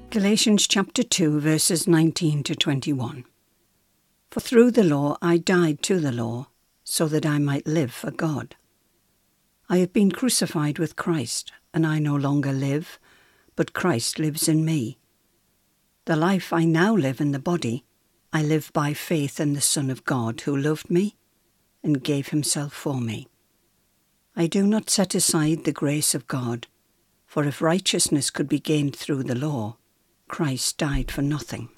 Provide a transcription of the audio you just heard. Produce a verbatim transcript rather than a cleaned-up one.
Galatians chapter two, verses nineteen to twenty-one. For through the law I died to the law, so that I might live for God. I have been crucified with Christ, and I no longer live, but Christ lives in me. The life I now live in the body, I live by faith in the Son of God, who loved me and gave himself for me. I do not set aside the grace of God, for if righteousness could be gained through the law, Christ died for nothing.